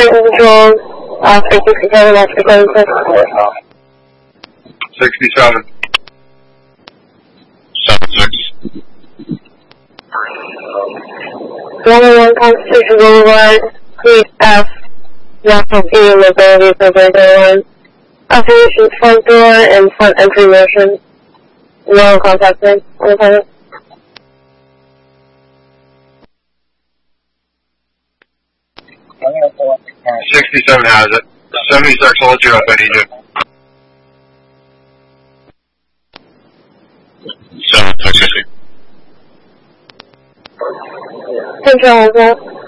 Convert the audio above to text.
individuals, 67 after going to 67. 76. 101 Constitution Boulevard, Suite F, National B, Mobility for Breaker 1. Operations front door and front entry motion. No contact on the planet. 67 has it. 76, I'll let you know if I need you. 76. Control,